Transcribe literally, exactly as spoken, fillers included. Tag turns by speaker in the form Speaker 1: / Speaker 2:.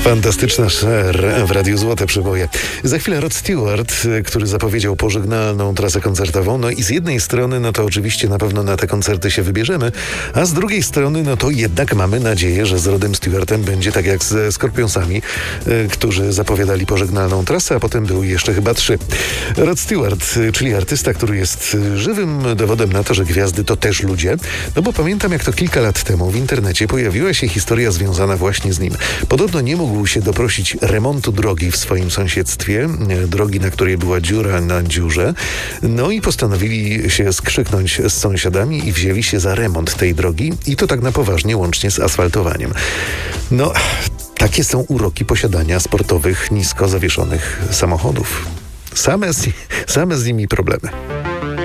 Speaker 1: Fantastyczna Cher w Radiu Złote Przeboje. Za chwilę Rod Stewart, który zapowiedział pożegnalną trasę koncertową. No i z jednej strony, no to oczywiście na pewno na te koncerty się wybierzemy, a z drugiej strony, no to jednak mamy nadzieję, że z Rodem Stewartem będzie tak jak ze Scorpionsami, którzy zapowiadali pożegnalną trasę, a potem były jeszcze chyba trzy. Rod Stewart, czyli artysta, który jest żywym dowodem na to, że gwiazdy to też ludzie. No bo pamiętam, jak to kilka lat temu w internecie pojawiła się historia związana właśnie z nim. Podobno nie mógł się doprosić remontu drogi w swoim sąsiedztwie, drogi, na której była dziura na dziurze. No i postanowili się skrzyknąć z sąsiadami i wzięli się za remont tej drogi i to tak na poważnie, łącznie z asfaltowaniem. No, takie są uroki posiadania sportowych, nisko zawieszonych samochodów. Same z, same z nimi problemy.